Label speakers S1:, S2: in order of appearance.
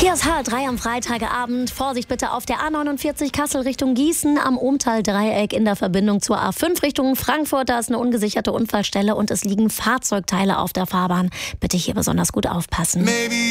S1: Hier ist H3 am Freitagabend. Vorsicht bitte auf der A49 Kassel Richtung Gießen am Ohmtal-Dreieck in der Verbindung zur A5 Richtung Frankfurt. Da ist eine ungesicherte Unfallstelle und es liegen Fahrzeugteile auf der Fahrbahn. Bitte hier besonders gut aufpassen.